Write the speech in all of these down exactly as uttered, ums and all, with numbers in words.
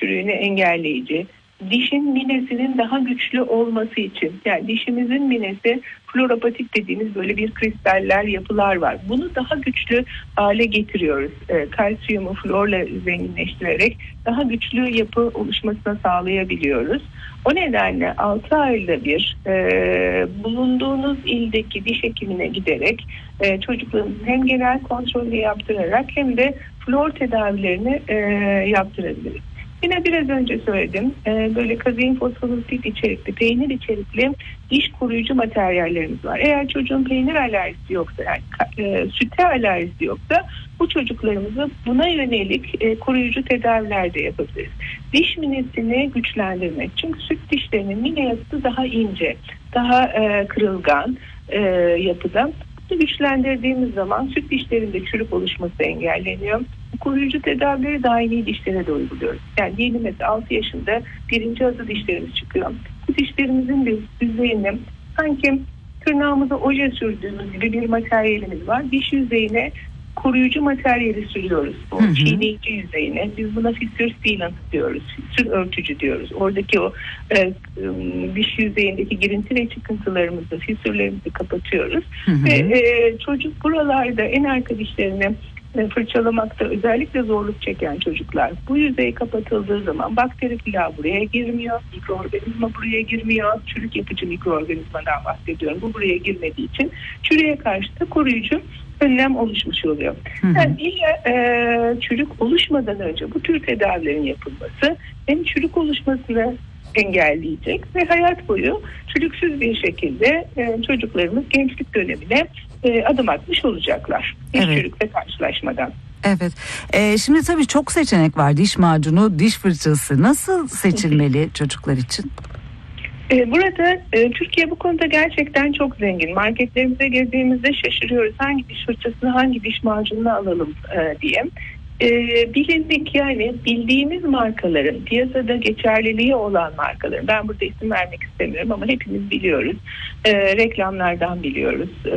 çürüğünü engelleyici, dişin minesinin daha güçlü olması için, yani dişimizin minesi florapatik dediğimiz böyle bir kristaller, yapılar var. Bunu daha güçlü hale getiriyoruz. E, kalsiyumu florla zenginleştirerek daha güçlü yapı oluşmasına sağlayabiliyoruz. O nedenle altı ayda bir e, bulunduğunuz ildeki diş hekimine giderek e, çocuklarımızın hem genel kontrolü yaptırarak hem de flor tedavilerini e, yaptırabiliriz. Yine biraz önce söyledim, e, böyle kazein fosfolipiid içerikli, peynir içerikli diş koruyucu materyallerimiz var. Eğer çocuğun peynir alerjisi yoksa, yani e, süte alerjisi yoksa, bu çocuklarımıza buna yönelik e, koruyucu tedaviler de yapabiliriz. Diş minesini güçlendirmek. Çünkü süt dişlerinin mine yapısı daha ince, daha e, kırılgan e, yapıda. Bunu güçlendirdiğimiz zaman süt dişlerinde çürük oluşması engelleniyor. Koruyucu tedavileri daimi dişlere de uyguluyoruz. Yani diyelim mesela altı yaşında birinci azı dişlerimiz çıkıyor. Bu dişlerimizin bir yüzeyine sanki tırnağımıza oje sürdüğümüz gibi bir materyalimiz var. Diş yüzeyine koruyucu materyali sürüyoruz. O hı hı. çiğneyici yüzeyine. Biz buna fissür sealant diyoruz. Fissür örtücü diyoruz. Oradaki o e, diş yüzeyindeki girinti ve çıkıntılarımızı, fissürlerimizi kapatıyoruz. Hı hı. Ve e, çocuk buralarda en arka dişlerini fırçalamakta özellikle zorluk çeken çocuklar, bu yüzey kapatıldığı zaman bakteri plağı buraya girmiyor, mikroorganizma buraya girmiyor, çürük yapıcı mikroorganizmadan bahsediyorum. Bu buraya girmediği için çürüğe karşı da koruyucu önlem oluşmuş oluyor. Hı hı. Yani illa e, çürük oluşmadan önce bu tür tedavilerin yapılması hem çürük oluşmasını engelleyecek ve hayat boyu çürüksüz bir şekilde e, çocuklarımız gençlik dönemine e, adım atmış olacaklar. Hiç evet. çürükle karşılaşmadan. Evet. Ee, şimdi tabii çok seçenek var. Diş macunu, diş fırçası. Nasıl seçilmeli çocuklar için? Burada e, Türkiye bu konuda gerçekten çok zengin. Marketlerimize girdiğimizde şaşırıyoruz. Hangi diş fırçasını, hangi diş macununu alalım e, diye. E, bilindik, yani bildiğimiz markaların, piyasada geçerliliği olan markaların, ben burada isim vermek istemiyorum ama hepimiz biliyoruz. E, reklamlardan biliyoruz. E,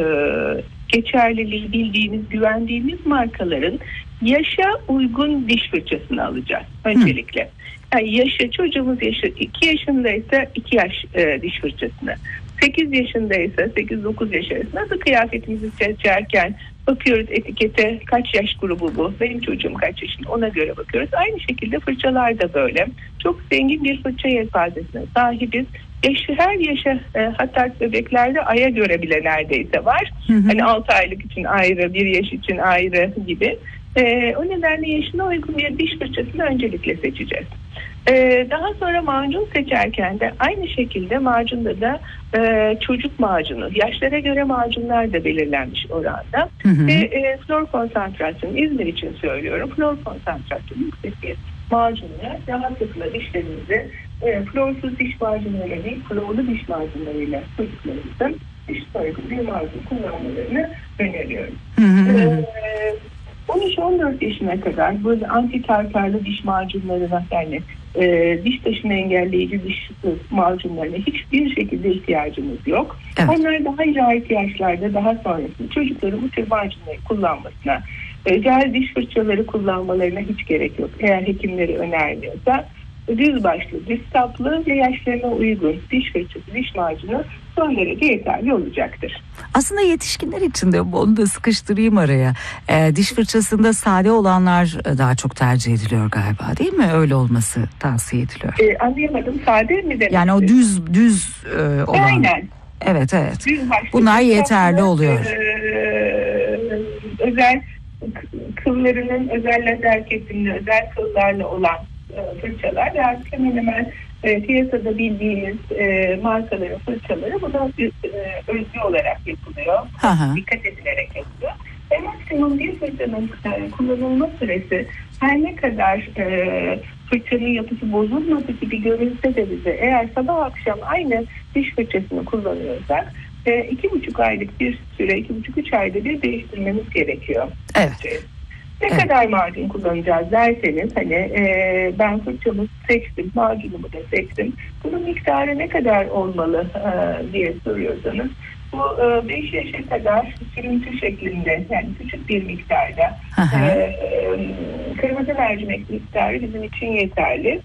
geçerliliği bildiğimiz, güvendiğimiz markaların yaşa uygun diş fırçasını alacağız öncelikle. Hı. Yani yaşı, çocuğumuz yaşı iki yaşındaysa iki yaş e, diş fırçasını, sekiz yaşındaysa sekiz dokuz yaş arasında, nasıl kıyafetimizi seçerken bakıyoruz etikete, kaç yaş grubu bu, benim çocuğum kaç yaşında, ona göre bakıyoruz. Aynı şekilde fırçalar da böyle. Çok zengin bir fırça yelpazesine sahibiz. Yaşı, her yaşa, e, hatta bebeklerde aya göre bile neredeyse var. Hı hı. Hani altı aylık için ayrı, bir yaş için ayrı gibi. E, o nedenle yaşına uygun bir diş fırçasını öncelikle seçeceğiz. Ee, daha sonra macun seçerken de aynı şekilde macunda da e, çocuk macunu, yaşlara göre macunlar da belirlenmiş oranda. Hı hı. Ve e, flor konsantrasyonu, İzmir için söylüyorum, flor konsantrasyonu yüksek bir macunla rahatlıkla dişlerimizi e, florsuz diş macunlarıyla değil, florlu diş macunlarıyla çocuklarımızın diş sargı bir macun kullanmalarını öneriyorum. Hı hı. Ee, on üç on dört yaşına kadar böyle anti-tartarlı diş macunlarına, yani e, diş taşını engelleyici diş macunlarına hiçbir şekilde ihtiyacımız yok. Evet. Onlar daha ileriki yaşlarda, daha sonrasında çocukların bu tür macunları kullanmasına, özel diş fırçaları kullanmalarına hiç gerek yok. Eğer hekimleri önermiyorsa düz başlı, düz saplı ve yaşlarına uygun diş fırçası, diş macunu son derece yeterli olacaktır. Aslında yetişkinler için de, onu da sıkıştırayım araya. E, diş fırçasında sade olanlar daha çok tercih ediliyor galiba, değil mi? Öyle olması tavsiye ediliyor. E, anlayamadım, sade mi demek? Yani o düz düz e, olan. Aynen. Evet evet. Düz başlı, bunlar yeterli oluyor. E, özel kıllarının, özel lazer kesimli, özel kıllarla olan fırçalar ve artık hemen hemen e, piyasada bildiğimiz e, markaların fırçaları buna e, özgü olarak yapılıyor. Aha. Dikkat edilerek yapılıyor. Ve maksimum bir fırçanın e, kullanılma süresi her ne kadar e, fırçanın yapısı bozulmadı gibi görünse de bize, eğer sabah akşam aynı diş fırçasını kullanıyorsak e, iki buçuk aylık bir süre, iki buçuk üç ayda bir değiştirmemiz gerekiyor. Evet. Ne evet. kadar macun kullanacağız derseniz, hani e, ben fırçamı seçtim, macunumu da seçtim, bunun miktarı ne kadar olmalı e, diye soruyorsanız, bu e, beş yaşa kadar sürüntü şeklinde, yani küçük bir miktarda e, e, kırmızı mercimek miktarı bizim için yeterli.